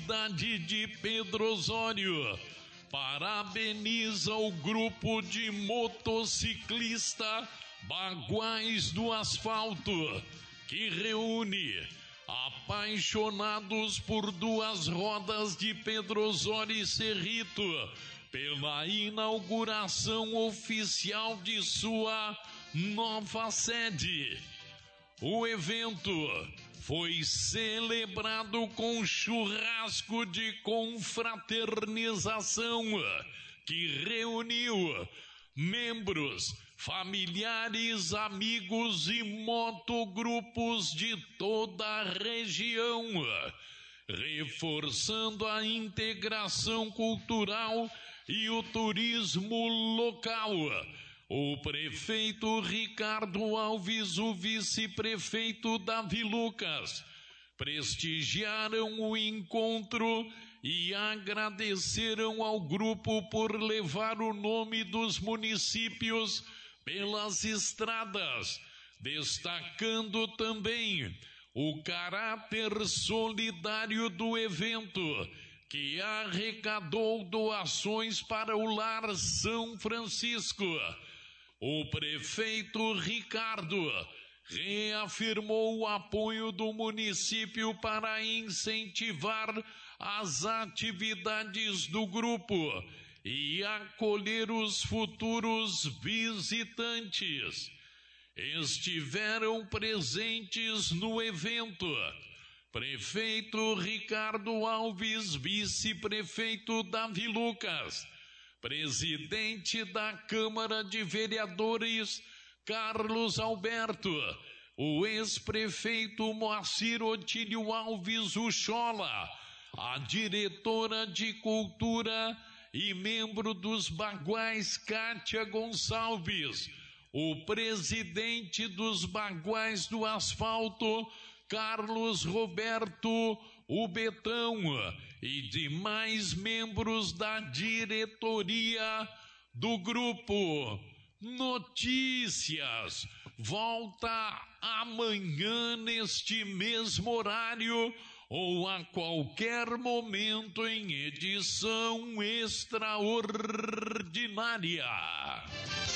cidade de Pedro Osório parabeniza o grupo de motociclista Baguais do Asfalto, que reúne apaixonados por duas rodas de Pedro Osório e Cerrito pela inauguração oficial de sua nova sede. O evento foi celebrado com churrasco de confraternização que reuniu membros, familiares, amigos e motogrupos de toda a região, reforçando a integração cultural e o turismo local. O prefeito Ricardo Alves, o vice-prefeito Davi Lucas, prestigiaram o encontro e agradeceram ao grupo por levar o nome dos municípios pelas estradas, destacando também o caráter solidário do evento, que arrecadou doações para o Lar São Francisco. O prefeito Ricardo reafirmou o apoio do município para incentivar as atividades do grupo e acolher os futuros visitantes. Estiveram presentes no evento prefeito Ricardo Alves, vice-prefeito Davi Lucas, presidente da Câmara de Vereadores Carlos Alberto, o ex-prefeito Moacir Otílio Alves Uchola, a diretora de Cultura e membro dos Baguais Kátia Gonçalves, o presidente dos Baguais do Asfalto Carlos Roberto o Betão e demais membros da diretoria do grupo. Notícias volta amanhã neste mesmo horário ou a qualquer momento em edição extraordinária.